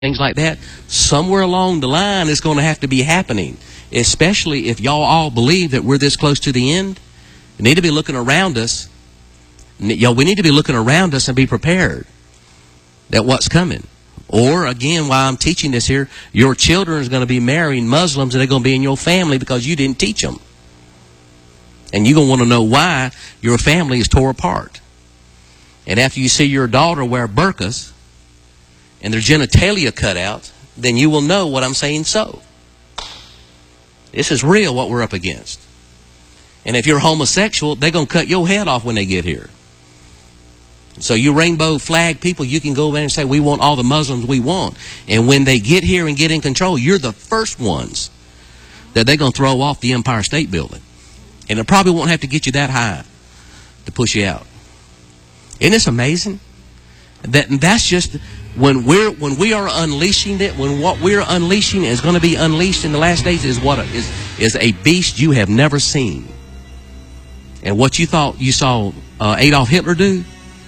things like that, somewhere along the line it's going to have to be happening, especially if y'all all believe that we're this close to the end. We need to be looking around us. Y'all, we need to be looking around us and be prepared that what's coming. Or, again, while I'm teaching this here, your children is going to be marrying Muslims and they're going to be in your family because you didn't teach them. And you're going to want to know why your family is tore apart. And after you see your daughter wear burqas and their genitalia cut out, then you will know what I'm saying so. This is real, what we're up against. And if you're homosexual, they're going to cut your head off when they get here. So you rainbow flag people, you can go there and say, we want all the Muslims we want. And when they get here and get in control, you're the first ones that they're going to throw off the Empire State Building. And it probably won't have to get you that high to push you out. Isn't this amazing? That's just when we are unleashing it. When what we're unleashing is going to be unleashed in the last days is what is a beast you have never seen. And what you thought you saw Adolf Hitler do,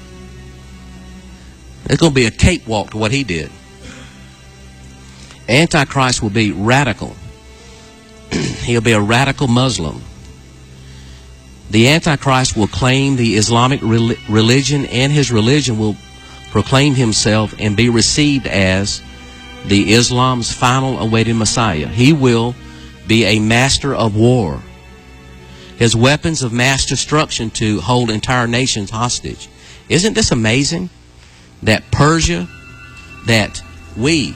it's going to be a cakewalk to what he did. Antichrist will be radical. He'll be a radical Muslim. The Antichrist will claim the Islamic religion, and his religion will proclaim himself and be received as the Islam's final awaited Messiah. He will be a master of war. His weapons of mass destruction to hold entire nations hostage. Isn't this amazing? That Persia, that we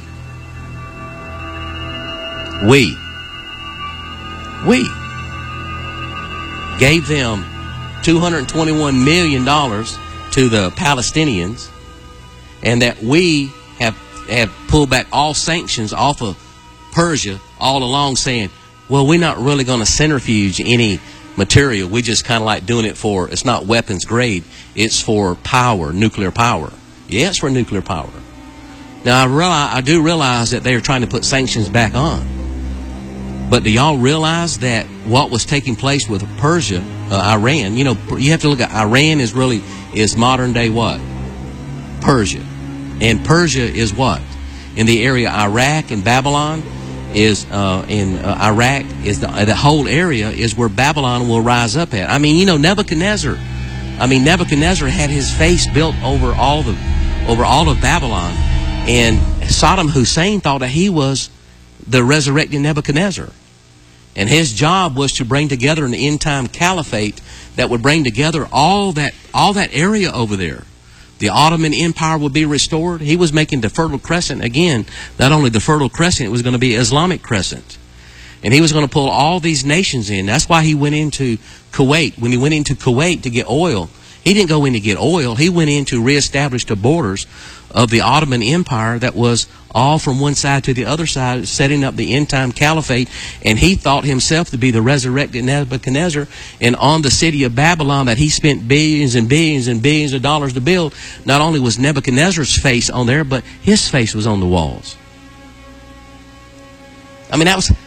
gave them $221 million to the Palestinians, and that we have pulled back all sanctions off of Persia all along, saying, well, we're not really going to centrifuge any material. We just kind of like doing it for, it's not weapons grade, it's for power, nuclear power. Yeah, it's for nuclear power. Now, I do realize that they are trying to put sanctions back on. But do y'all realize that what was taking place with Persia, Iran, you know, you have to look at Iran is modern day what? Persia. And Persia is what? In the area Iraq and Babylon is, Iraq is the whole area is where Babylon will rise up at. I mean, you know, Nebuchadnezzar had his face built over all of Babylon. And Saddam Hussein thought that he was the resurrected Nebuchadnezzar. And his job was to bring together an end-time caliphate that would bring together all that area over there. The Ottoman Empire would be restored. He was making the Fertile Crescent, again, not only the Fertile Crescent, it was going to be Islamic Crescent. And he was going to pull all these nations in. That's why he went into Kuwait. When he went into Kuwait to get oil, he didn't go in to get oil. He went in to reestablish the borders of the Ottoman Empire that was all from one side to the other side, setting up the end-time caliphate. And he thought himself to be the resurrected Nebuchadnezzar. And on the city of Babylon that he spent billions and billions and billions of dollars to build, not only was Nebuchadnezzar's face on there, but his face was on the walls. I mean,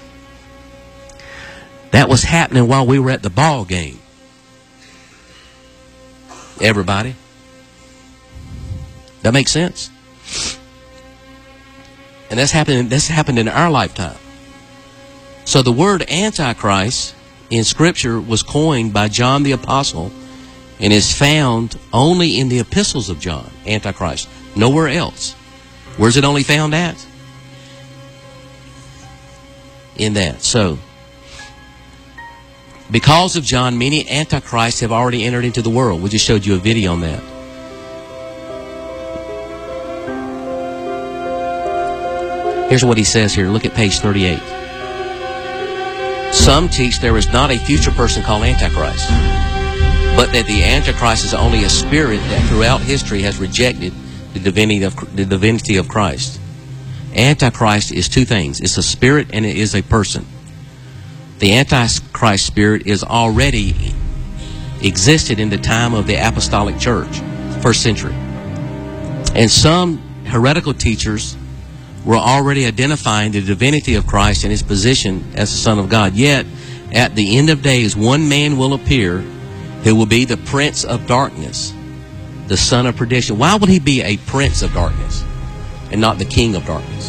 that was happening while we were at the ball game. Everybody. That makes sense? And that's happened in our lifetime. So the word Antichrist in Scripture was coined by John the Apostle and is found only in the epistles of John, Antichrist. Nowhere else. Where's it only found at? In that. So, because of John, many antichrists have already entered into the world. We just showed you a video on that. Here's what he says here. Look at page 38. Some teach there is not a future person called Antichrist, but that the Antichrist is only a spirit that throughout history has rejected the divinity of Christ. Antichrist is two things. It's a spirit and it is a person. The Antichrist spirit is already existed in the time of the Apostolic Church, first century. And some heretical teachers were already identifying the divinity of Christ and his position as the Son of God. Yet, at the end of days, one man will appear who will be the prince of darkness, the son of perdition. Why would he be a prince of darkness? and not the king of darkness.